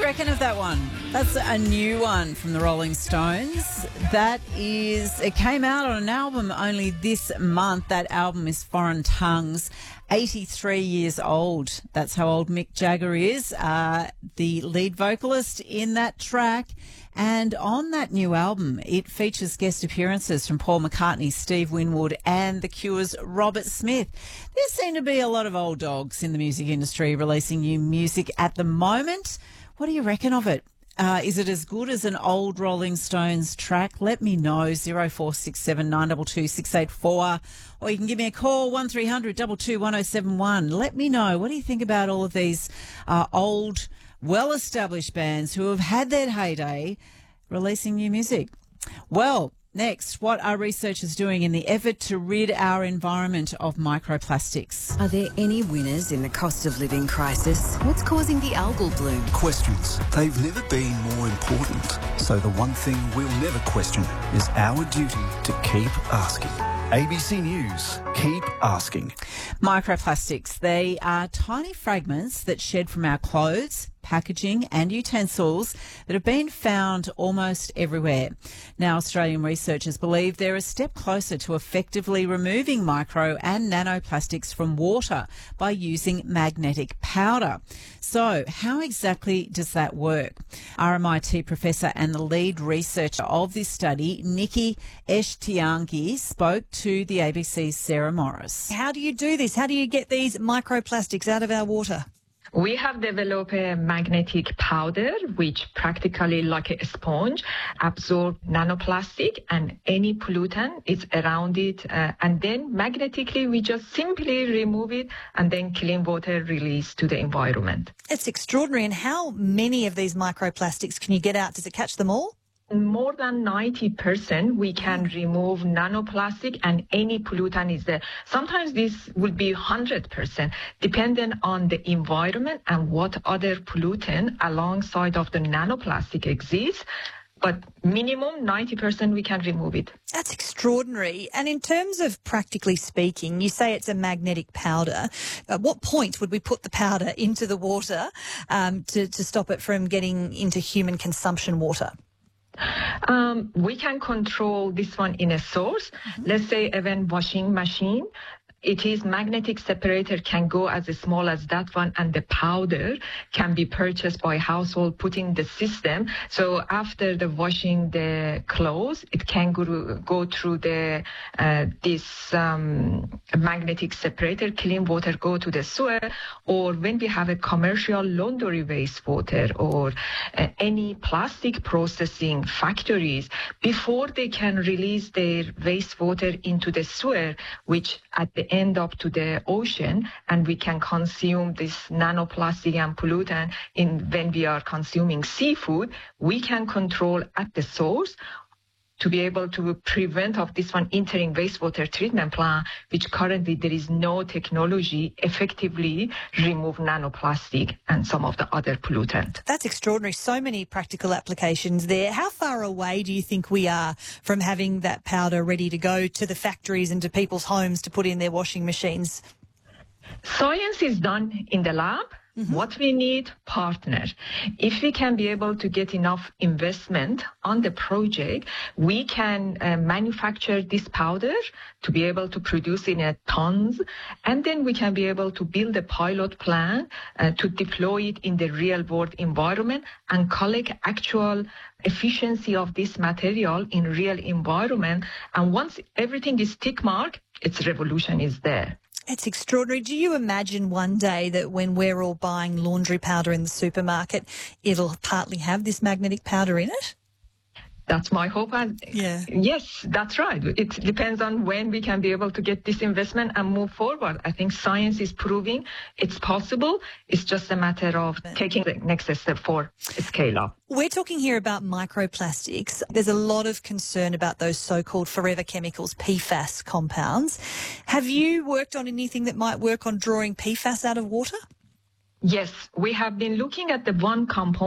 reckon of that one? That's a new one from the Rolling Stones. It came out on an album only this month. That album is Foreign Tongues, 83 years old. That's how old Mick Jagger is, the lead vocalist in that track. And on that new album, it features guest appearances from Paul McCartney, Steve Winwood and The Cure's Robert Smith. There seem to be a lot of old dogs in the music industry releasing new music at the moment. What do you reckon of it? Is it as good as an old Rolling Stones track? Let me know, 0467 922 684, or you can give me a call, 1300 222 1071. Let me know, what do you think about all of these old, well-established bands who have had their heyday releasing new music? Well, next, what are researchers doing in the effort to rid our environment of microplastics? Are there any winners in the cost of living crisis? What's causing the algal bloom? Questions. They've never been more important. So the one thing we'll never question is our duty to keep asking. ABC News, keep asking. Microplastics, they are tiny fragments that shed from our clothes, packaging and utensils that have been found almost everywhere. Now, Australian researchers believe they're a step closer to effectively removing micro and nanoplastics from water by using magnetic powder. So, how exactly does that work? RMIT professor and the lead researcher of this study, Nikki Eshtiangi, spoke to the ABC's Sarah Morris. How do you do this? How do you get these microplastics out of our water? We have developed a magnetic powder, which practically like a sponge, absorbs nanoplastic and any pollutant is around it. And then magnetically, we just simply remove it and then clean water release to the environment. It's extraordinary. And how many of these microplastics can you get out? Does it catch them all? More than 90% we can remove nanoplastic and any pollutant is there. Sometimes this will be 100%, depending on the environment and what other pollutant alongside of the nanoplastic exists. But minimum 90% we can remove it. That's extraordinary. And in terms of practically speaking, you say it's a magnetic powder. At what point would we put the powder into the water to stop it from getting into human consumption water? We can control this one in a source. Let's say even washing machine. It is magnetic separator can go as small as that one, and the powder can be purchased by household, put in the system. So after the washing the clothes, it can go through the this magnetic separator, clean water go to the sewer, or when we have a commercial laundry wastewater or any plastic processing factories, before they can release their wastewater into the sewer, which at the end up to the ocean, and we can consume this nanoplastic and pollutant when we are consuming seafood, we can control at the source to be able to prevent of this one entering wastewater treatment plant, which currently there is no technology effectively remove nanoplastic and some of the other pollutant. That's extraordinary. So many practical applications there. How far away do you think we are from having that powder ready to go to the factories and to people's homes to put in their washing machines? Science is done in the lab. What we need, partner. If we can be able to get enough investment on the project, we can manufacture this powder to be able to produce in tons, and then we can be able to build a pilot plan to deploy it in the real world environment and collect actual efficiency of this material in real environment. And once everything is tick mark, its revolution is there. It's extraordinary. Do you imagine one day that when we're all buying laundry powder in the supermarket, it'll partly have this magnetic powder in it? That's my hope. And yes, that's right. It depends on when we can be able to get this investment and move forward. I think science is proving it's possible. It's just a matter of taking the next step for scale up. We're talking here about microplastics. There's a lot of concern about those so-called forever chemicals, PFAS compounds. Have you worked on anything that might work on drawing PFAS out of water? Yes, we have been looking at the one compound